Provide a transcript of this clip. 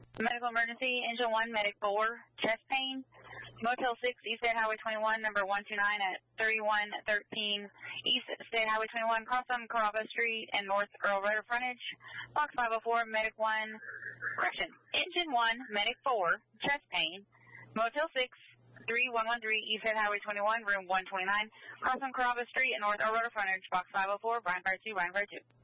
Medical emergency, Engine 1, Medic 4, chest pain. Motel 6, East State Highway 21, number 129 at 3113 East State Highway 21, cross on Carrabba Street and North Earl Road frontage. Box 504, Medic 1, correction, Engine 1, Medic 4, chest pain. Motel 6, 3113 East State Highway 21, room 129, cross on Carrabba Street and North Earl Road frontage. Box 504, Bryan Fire 2, Bryan Fire 2.